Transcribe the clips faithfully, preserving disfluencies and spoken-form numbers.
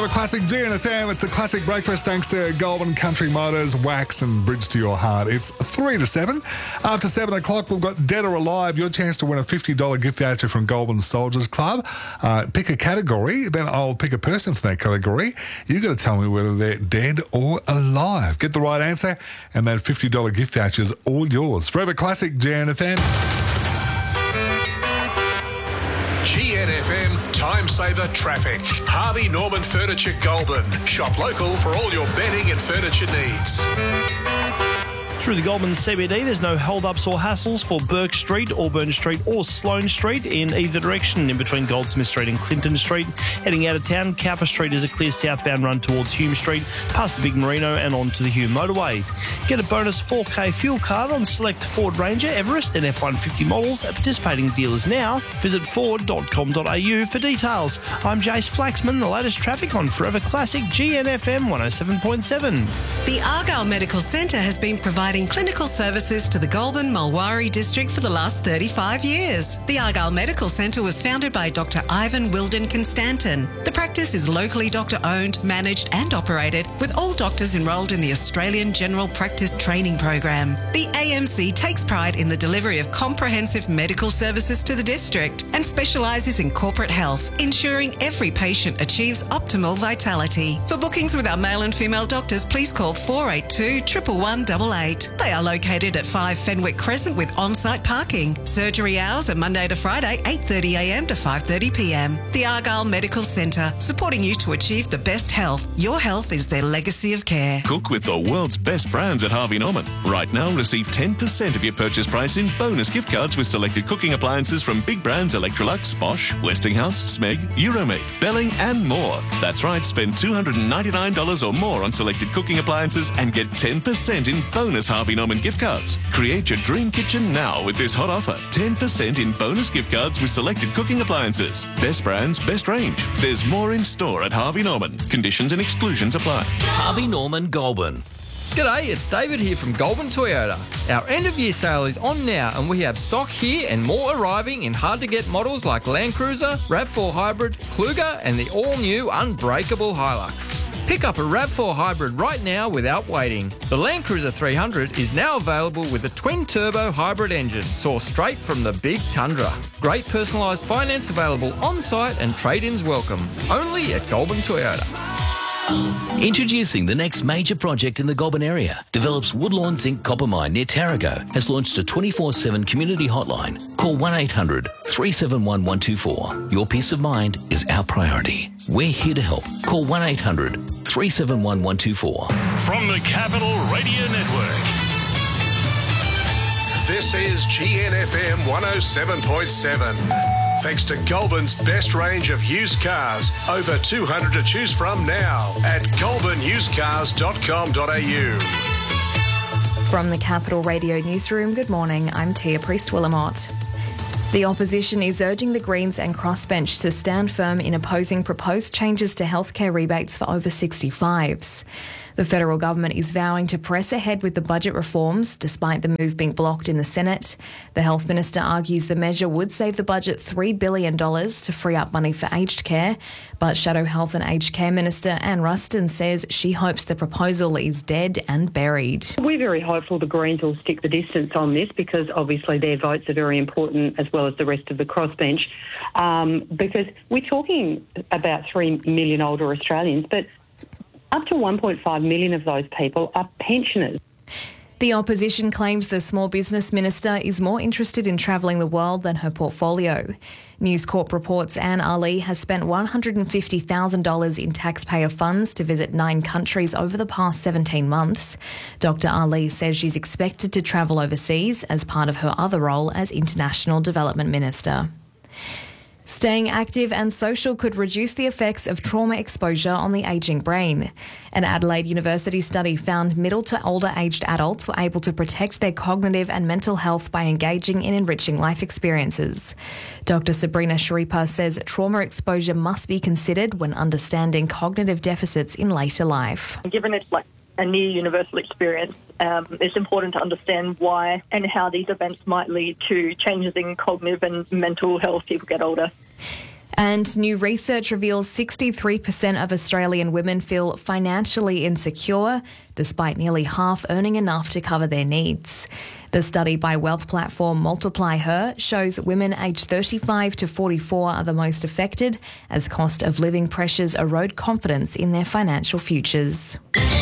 Forever Classic G N F M. It's the classic breakfast thanks to Goulburn Country Motors, Wax and Bridge to Your Heart. It's three to seven. After seven o'clock, we've got Dead or Alive, your chance to win a fifty dollars gift voucher from Goulburn Soldiers Club. Uh, pick a category, then I'll pick a person for that category. You've got to tell me whether they're dead or alive. Get the right answer, and that fifty dollars gift voucher is all yours. Forever Classic G N F M. G N F M Time Saver Traffic. Harvey Norman Furniture Goulburn. Shop local for all your bedding and furniture needs. Through the Goulburn C B D, there's no hold-ups or hassles for Burke Street, Auburn Street or Sloane Street in either direction in between Goldsmith Street and Clinton Street. Heading out of town, Cowper Street is a clear southbound run towards Hume Street, past the Big Merino and onto the Hume motorway. Get a bonus four K fuel card on select Ford Ranger, Everest and F one fifty models at participating dealers now. Visit ford dot com dot a u for details. I'm Jace Flaxman, the latest traffic on Forever Classic G N F M one oh seven point seven. The Argyle Medical Centre has been providing clinical services to the Goulburn Mulwari district for the last thirty-five years. The Argyle Medical Centre was founded by Doctor Ivan Wilden Constantin. The practice is locally doctor-owned, managed and operated, with all doctors enrolled in the Australian General Practice Training Program. The A M C takes pride in the delivery of comprehensive medical services to the district and specialises in corporate health, ensuring every patient achieves optimal vitality. For bookings with our male and female doctors, please call four eight two, one one one eight eight. They are located at five Fenwick Crescent with on-site parking. Surgery hours are Monday to Friday, eight thirty a m to five thirty p m. The Argyle Medical Centre, supporting you to achieve the best health. Your health is their legacy of care. Cook with the world's best brands at Harvey Norman. Right now, receive ten percent of your purchase price in bonus gift cards with selected cooking appliances from big brands Electrolux, Bosch, Westinghouse, Smeg, Euromade, Belling and more. That's right, spend two hundred ninety-nine dollars or more on selected cooking appliances and get ten percent in bonus Harvey Norman gift cards. Create your dream kitchen now with this hot offer. ten percent in bonus gift cards with selected cooking appliances. Best brands, best range. There's more in store at Harvey Norman. Conditions and exclusions apply. Harvey Norman Goulburn. G'day, it's David here from Goulburn Toyota. Our end of year sale is on now and we have stock here and more arriving in hard to get models like Land Cruiser, RAV four Hybrid, Kluger and the all new Unbreakable Hilux. Pick up a RAV four Hybrid right now without waiting. The Land Cruiser three hundred is now available with a twin-turbo hybrid engine sourced straight from the Big Tundra. Great personalised finance available on-site and trade-ins welcome. Only at Goulburn Toyota. Introducing the next major project in the Goulburn area. Develops Woodlawn Zinc Copper Mine near Tarago has launched a twenty-four seven community hotline. Call one eight hundred, three seven one, one two four. Your peace of mind is our priority. We're here to help. Call one eight hundred, three seven one, one two four. From the Capital Radio Network, this is G N F M one oh seven point seven. Thanks to Goulburn's best range of used cars. Over two hundred to choose from now at goulburn used cars dot com dot a u. From the Capital Radio Newsroom, good morning. I'm Tia Priest-Willamott. The opposition is urging the Greens and Crossbench to stand firm in opposing proposed changes to healthcare rebates for over sixty-fives. The federal government is vowing to press ahead with the budget reforms, despite the move being blocked in the Senate. The health minister argues the measure would save the budget three billion dollars to free up money for aged care. But Shadow Health and Aged Care Minister Anne Ruston says she hopes the proposal is dead and buried. We're very hopeful the Greens will stick the distance on this because obviously their votes are very important as well as the rest of the crossbench. Um, because we're talking about three million older Australians, but up to one point five million of those people are pensioners. The opposition claims the Small Business Minister is more interested in travelling the world than her portfolio. News Corp reports Anne Ali has spent one hundred fifty thousand dollars in taxpayer funds to visit nine countries over the past seventeen months. Doctor Ali says she's expected to travel overseas as part of her other role as International Development Minister. Staying active and social could reduce the effects of trauma exposure on the ageing brain. An Adelaide University study found middle to older aged adults were able to protect their cognitive and mental health by engaging in enriching life experiences. Doctor Sabrina Sharipa says trauma exposure must be considered when understanding cognitive deficits in later life. Given it's like a near universal experience, um, it's important to understand why and how these events might lead to changes in cognitive and mental health as people get older. And new research reveals sixty-three percent of Australian women feel financially insecure, despite nearly half earning enough to cover their needs. The study by wealth platform Multiply Her shows women aged thirty-five to forty-four are the most affected as cost of living pressures erode confidence in their financial futures.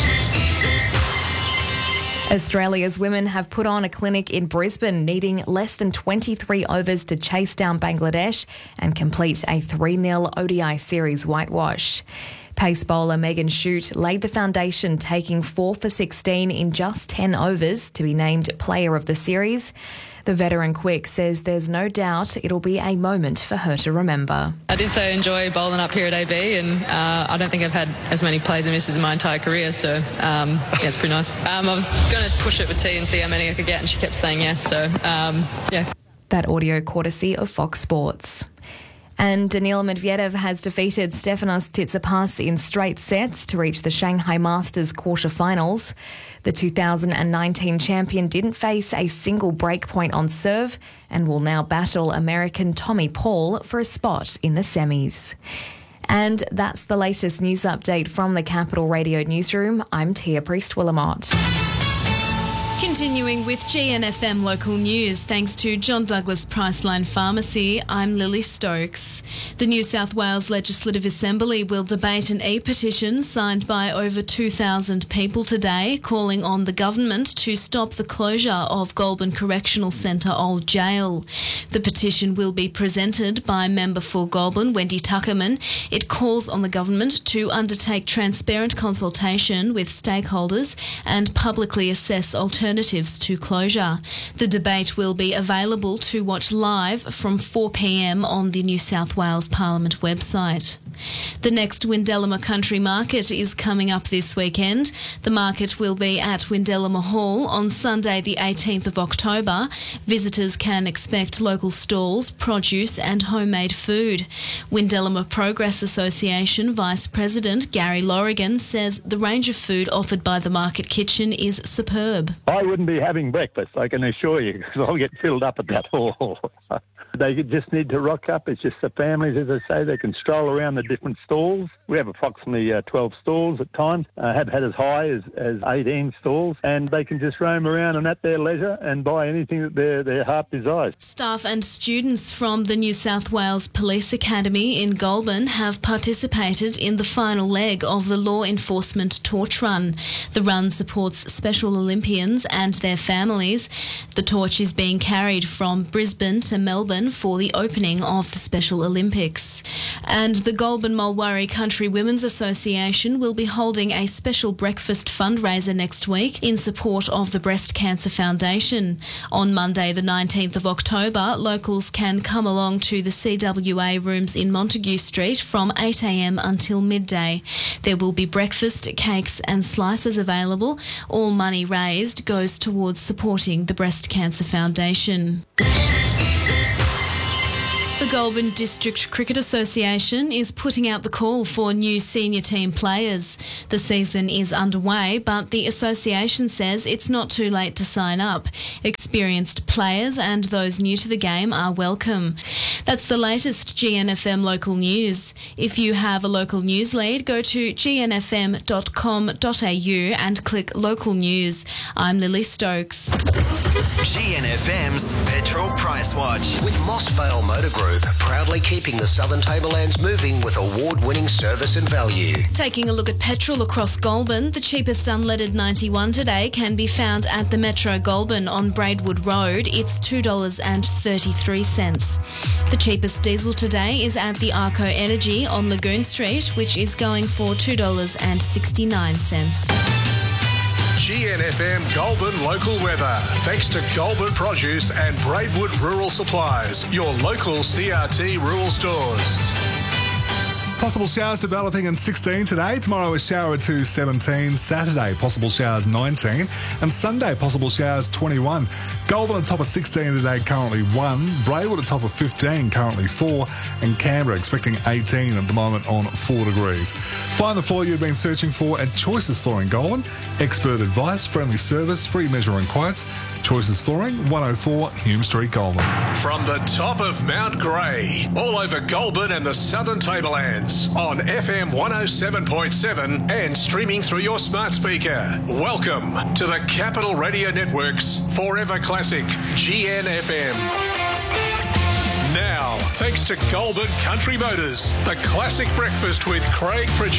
Australia's women have put on a clinic in Brisbane, needing less than twenty-three overs to chase down Bangladesh and complete a three nil O D I series whitewash. Pace bowler Megan Shute laid the foundation, taking four for sixteen in just ten overs to be named Player of the Series. The veteran quick says there's no doubt it'll be a moment for her to remember. I did so enjoy bowling up here at A B, and uh, I don't think I've had as many plays and misses in my entire career, so um, yeah, it's pretty nice. Um, I was going to push it with T and see how many I could get, and she kept saying yes, so um, yeah. That audio courtesy of Fox Sports. And Daniil Medvedev has defeated Stefanos Tsitsipas in straight sets to reach the Shanghai Masters quarterfinals. The two thousand nineteen champion didn't face a single break point on serve and will now battle American Tommy Paul for a spot in the semis. And that's the latest news update from the Capital Radio newsroom. I'm Tia Priest-Willamott. Continuing with G N F M local news, thanks to John Douglas Priceline Pharmacy, I'm Lily Stokes. The New South Wales Legislative Assembly will debate an e-petition signed by over two thousand people today, calling on the government to stop the closure of Goulburn Correctional Centre Old Jail. The petition will be presented by Member for Goulburn, Wendy Tuckerman. It calls on the government to undertake transparent consultation with stakeholders and publicly assess alternatives alternatives to closure. The debate will be available to watch live from four p m on the New South Wales Parliament website. The next Windellama Country Market is coming up this weekend. The market will be at Windellama Hall on Sunday the eighteenth of October. Visitors can expect local stalls, produce and homemade food. Windellama Progress Association Vice President Gary Lorigan says the range of food offered by the Market Kitchen is superb. I wouldn't be having breakfast, I can assure you, because I'll get filled up at that hall. They just need to rock up. It's just the families, as I say, they can stroll around the different stalls. We have approximately uh, twelve stalls at times, uh, have had as high as, as eighteen stalls, and they can just roam around and at their leisure and buy anything that their, their heart desires. Staff and students from the New South Wales Police Academy in Goulburn have participated in the final leg of the Law Enforcement Torch Run. The run supports Special Olympians and their families. The torch is being carried from Brisbane to Melbourne for the opening of the Special Olympics. And the Goulburn Mulwaree Country Women's Association will be holding a special breakfast fundraiser next week in support of the Breast Cancer Foundation. On Monday the nineteenth of October, locals can come along to the C W A rooms in Montague Street from eight a m until midday. There will be breakfast, cakes and slices available. All money raised goes towards supporting the Breast Cancer Foundation. The Goulburn District Cricket Association is putting out the call for new senior team players. The season is underway, but the association says it's not too late to sign up. Experienced players and those new to the game are welcome. That's the latest G N F M local news. If you have a local news lead, go to g n f m dot com dot a u and click local news. I'm Lily Stokes. G N F M's Petrol Price Watch with Mossvale Motor Group. Proudly keeping the Southern Tablelands moving with award-winning service and value. Taking a look at petrol across Goulburn, the cheapest unleaded ninety-one today can be found at the Metro Goulburn on Braidwood Road. It's two dollars thirty-three. The cheapest diesel today is at the Arco Energy on Lagoon Street, which is going for two dollars sixty-nine. G N F M Goulburn local weather. Thanks to Goulburn Produce and Braidwood Rural Supplies, your local C R T rural stores. Possible showers developing in sixteen today. Tomorrow a shower to seventeen. Saturday, possible showers nineteen. And Sunday, possible showers twenty-one. Goulburn at top of sixteen today, currently one. Braewood at top of fifteen, currently four. And Canberra expecting eighteen at the moment on four degrees. Find the floor you've been searching for at Choices Flooring Goulburn. Expert advice, friendly service, free measuring quotes. Choices Flooring, one oh four Hume Street, Goulburn. From the top of Mount Grey, all over Goulburn and the Southern Tablelands, on F M one oh seven point seven and streaming through your smart speaker. Welcome to the Capital Radio Network's Forever Classic G N F M. Now, thanks to Goulburn Country Motors, the classic breakfast with Craig Pritchard.